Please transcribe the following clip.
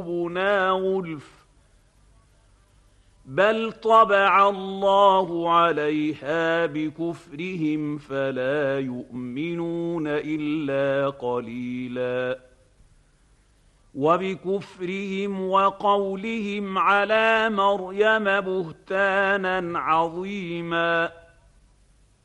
قلوبنا غُلْفٌ بل طبع الله عليها بكفرهم فلا يؤمنون إلا قليلا وبكفرهم وقولهم على مريم بهتانا عظيما